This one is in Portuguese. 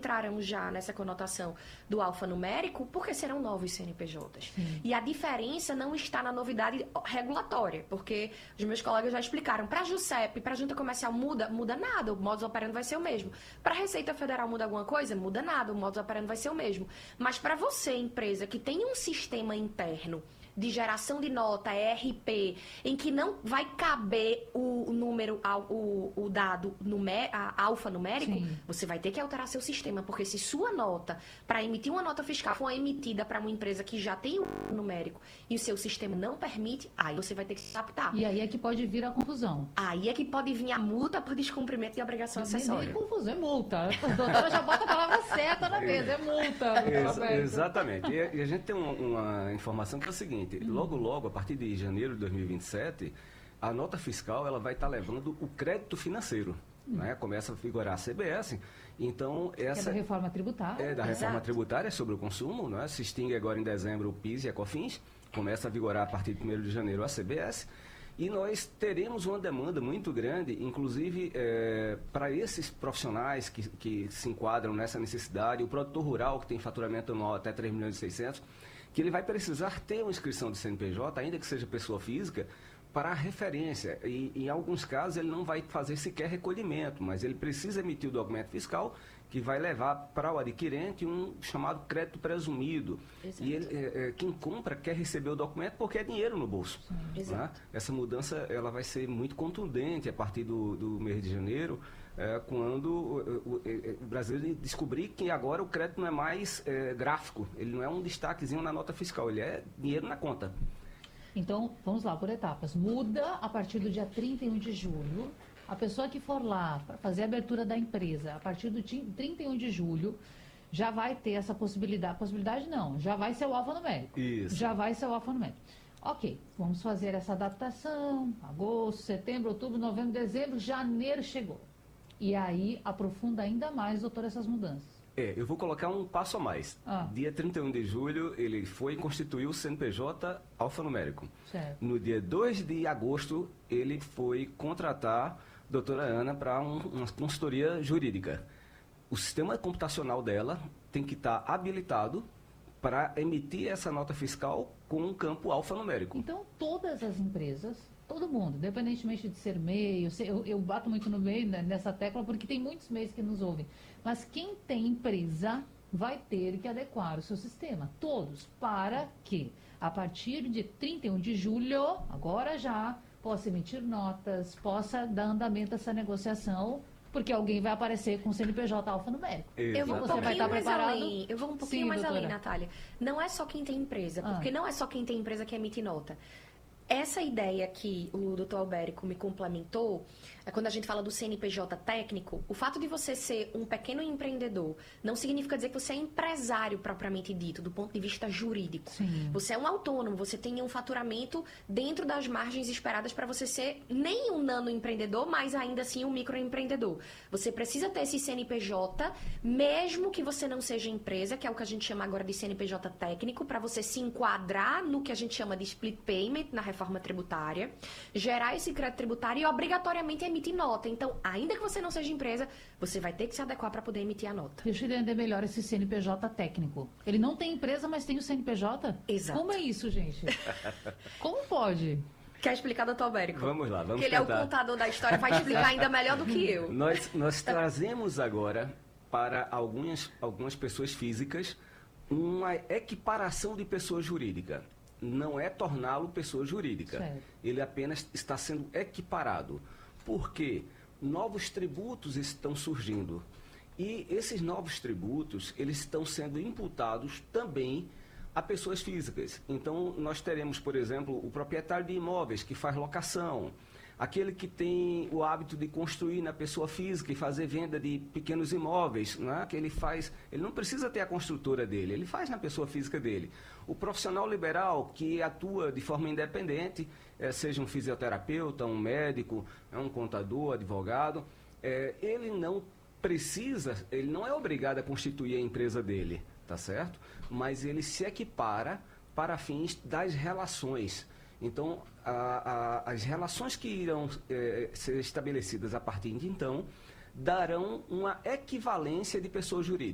entrarão já nessa conotação do alfanumérico porque serão novos CNPJs. E a diferença não está na novidade regulatória, porque os meus colegas já explicaram. Para a JUSEP, para a Junta Comercial, muda nada, o modus operandi vai ser o mesmo. Para a Receita Federal muda alguma coisa? Muda nada, o modus operandi vai ser o mesmo. Mas para você, empresa, que tem um sistema interno de geração de nota, ERP, em que não vai caber o número, o dado alfanumérico, você vai ter que alterar seu sistema, porque se sua nota, para emitir uma nota fiscal, for emitida para uma empresa que já tem um numérico e o seu sistema não permite, aí você vai ter que se adaptar. E aí é que pode vir a confusão. Aí é que pode vir a multa por descumprimento de obrigação acessória. Nem confusão, é multa. A doutora já bota a palavra certa na mesa, é multa. Exatamente. E a gente tem uma informação que é o seguinte, logo, a partir de janeiro de 2027, a nota fiscal ela vai estar levando o crédito financeiro. Né? Começa a vigorar a CBS. Então, essa é da reforma tributária. É da reforma tributária sobre o consumo. Né? Se extingue agora em dezembro o PIS e a COFINS. Começa a vigorar a partir de 1º de janeiro a CBS. E nós teremos uma demanda muito grande, inclusive para esses profissionais que se enquadram nessa necessidade, o produtor rural que tem faturamento anual até 3 milhões e 600, que ele vai precisar ter uma inscrição de CNPJ, ainda que seja pessoa física, para referência. E em alguns casos ele não vai fazer sequer recolhimento, mas ele precisa emitir o documento fiscal que vai levar para o adquirente um chamado crédito presumido. Exato. E ele, quem compra quer receber o documento porque é dinheiro no bolso. Né? Essa mudança ela vai ser muito contundente a partir do mês de janeiro, quando o brasileiro descobrir que agora o crédito não é mais gráfico, ele não é um destaquezinho na nota fiscal, ele é dinheiro na conta. Então, vamos lá, por etapas. Muda a partir do dia 31 de julho. A pessoa que for lá para fazer a abertura da empresa, a partir do 31 de julho, já vai ter essa possibilidade. Possibilidade não, já vai ser o alfanumérico. Isso. Já vai ser o alfanumérico. Ok, vamos fazer essa adaptação. Agosto, setembro, outubro, novembro, dezembro, janeiro chegou. E aí aprofunda ainda mais, doutor, essas mudanças. Eu vou colocar um passo a mais. Dia 31 de julho, ele foi constituir o CNPJ alfanumérico. Certo. No dia 2 de agosto, ele foi contratar a doutora Ana para uma consultoria jurídica. O sistema computacional dela tem que estar habilitado para emitir essa nota fiscal com um campo alfanumérico. Então, todas as empresas, todo mundo, independentemente de ser MEI, eu bato muito no MEI nessa tecla porque tem muitos MEIs que nos ouvem, mas quem tem empresa vai ter que adequar o seu sistema, todos, para que a partir de 31 de julho, agora já, possa emitir notas, possa dar andamento a essa negociação, porque alguém vai aparecer com o CNPJ alfanumérico. Eu vou um pouquinho mais além. Eu vou um pouquinho mais além, Natália. Não é só quem tem empresa, porque não é só quem tem empresa que emite nota. Essa ideia que o doutor Albérico me complementou, quando a gente fala do CNPJ técnico, o fato de você ser um pequeno empreendedor não significa dizer que você é empresário propriamente dito, do ponto de vista jurídico. Sim. Você é um autônomo, você tem um faturamento dentro das margens esperadas para você ser nem um nano empreendedor, mas ainda assim um microempreendedor. Você precisa ter esse CNPJ, mesmo que você não seja empresa, que é o que a gente chama agora de CNPJ técnico, para você se enquadrar no que a gente chama de split payment, na reforma tributária, gerar esse crédito tributário e obrigatoriamente emitir nota. Então, ainda que você não seja empresa, você vai ter que se adequar para poder emitir a nota. Deixa eu entender melhor esse CNPJ técnico. Ele não tem empresa, mas tem o CNPJ? Exato. Como é isso, gente? Como pode? Quer explicar, doutor Albérico? Vamos lá, vamos Porque ele é o contador da história, vai explicar ainda melhor do que eu. Nós trazemos agora para algumas pessoas físicas uma equiparação de pessoa jurídica. Não é torná-lo pessoa jurídica. Certo. Ele apenas está sendo equiparado. Porque novos tributos estão surgindo. E esses novos tributos, eles estão sendo imputados também a pessoas físicas. Então, nós teremos, por exemplo, o proprietário de imóveis que faz locação, aquele que tem o hábito de construir na pessoa física e fazer venda de pequenos imóveis, né? Que ele não precisa ter a construtora dele, ele faz na pessoa física dele. O profissional liberal que atua de forma independente, seja um fisioterapeuta, um médico, um contador, advogado, ele não é obrigado a constituir a empresa dele, tá certo? Mas ele se equipara para fins das relações. Então, as relações que irão ser estabelecidas a partir de então darão uma equivalência de pessoa jurídica.